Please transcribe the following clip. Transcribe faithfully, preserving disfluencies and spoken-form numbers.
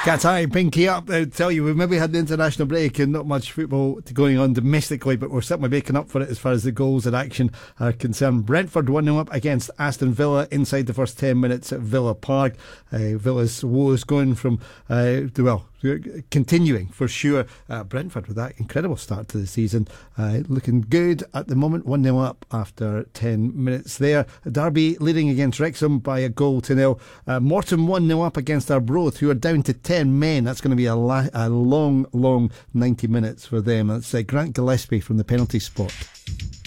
Qatar, pinky up. I tell you, we've maybe had the international break and not much football going on domestically, but we're certainly making up for it as far as the goals and action are concerned. Brentford one nil up against Aston Villa inside the first ten minutes at Villa Park. Uh, Villa's woes going from, uh, well, continuing for sure. uh, Brentford with that incredible start to the season, uh, looking good at the moment. one nil up after ten minutes there. Derby leading against Wrexham by a goal to nil. uh, Morton one nil up against Arbroath, who are down to ten men. That's going to be a, la- a long long ninety minutes for them. That's uh, Grant Gillespie from the penalty spot.